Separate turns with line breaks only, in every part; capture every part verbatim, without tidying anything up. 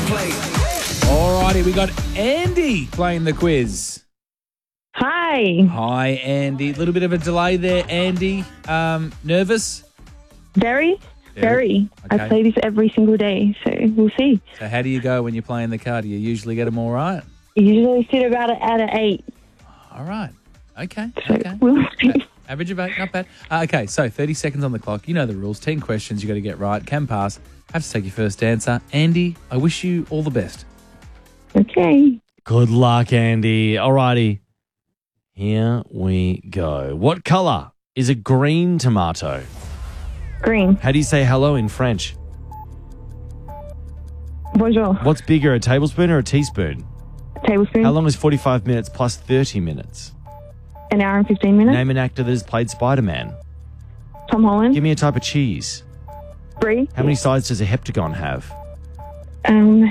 All righty, we got Andy playing the quiz.
Hi.
Hi, Andy. A little bit of a delay there, Andy. Um, nervous?
Very, very.
Okay.
I play this every single day, so we'll see.
So how do you go when you're playing the car? Do you usually get them all right?
Usually sit about it at an eight.
All right. Okay.
So
Okay.
we'll see.
Average of eight, not bad. Uh, okay, so thirty seconds on the clock. You know the rules. ten questions you got to get right. Can pass. Have to take your first answer. Andy, I wish you all the best.
Okay.
Good luck, Andy. All righty. Here we go. What colour is a green tomato?
Green.
How do you say hello in French?
Bonjour.
What's bigger, a tablespoon or a teaspoon?
Tablespoon.
How long is forty-five minutes plus thirty minutes?
An hour and fifteen minutes.
Name an actor that has played Spider-Man.
Tom Holland.
Give me a type of cheese.
Brie.
How many sides does a heptagon have?
Um.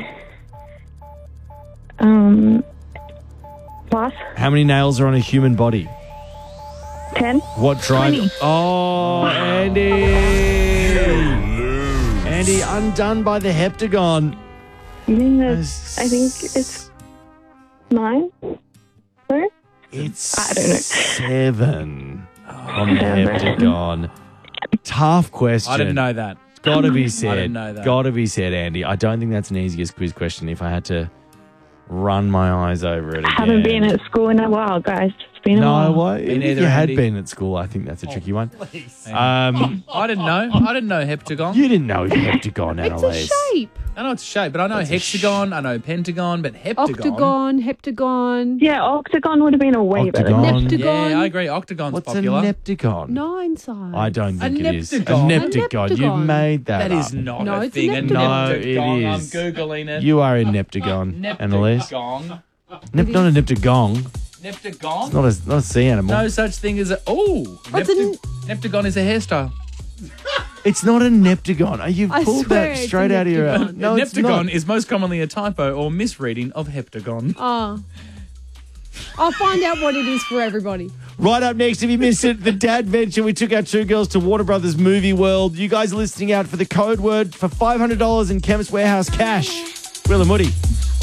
Um. Pass.
How many nails are on a human body?
Ten.
What drive?
twenty.
Oh, Andy! Andy, undone by the heptagon.
You think that? I think it's nine. No?
It's
I don't know.
seven on the
Seven.
heptagon. Tough question.
I didn't know that.
Gotta be said.
I didn't know that.
Gotta be said, Andy. I don't think that's an easiest quiz question if I had to run my eyes over it again.
I haven't been at school in a while, guys. It's been a
No,
while.
what?
Me
If
neither,
you had
Andy.
been at school, I think that's a tricky one.
Please.
Um,
I didn't know. I didn't know heptagon.
you didn't know heptagon,
It's a
Annalise.
shape.
I know it's a shape, but I know
That's a
hexagon, I know pentagon, but heptagon.
Octagon, heptagon,
Yeah, octagon would have been a way better.
Octagon.
neptagon.
Yeah, I agree. Octagon's
What's
popular.
a neptagon?
Nine sides.
I don't think
A
it is. A
neptagon?
neptagon.
A
You
neptagon.
made that,
That
up.
is not
No,
a
it's a
thing. A
neptagon.
No, it
neptagon.
is.
I'm Googling it.
You are a neptagon, Annalise.
Neptagon.
Nep- not a neptagong.
Neptagon?
Not a, not a sea animal.
No such thing as a... Oh!
What's a
Nepta- Neptagon is a hairstyle.
It's not a neptagon. Oh, You
I
pulled
swear
that
it's
straight
a
out of your...
neptagon.
No, it's
Neptagon
not.
is most commonly a typo or misreading of heptagon.
Oh. I'll find out what it is for everybody.
Right up next, if you missed it, the Dad Venture. We took our two girls to Warner Brothers Movie World. You guys are listening out for the code word for five hundred dollars in Chemist Warehouse cash. Will and Woody.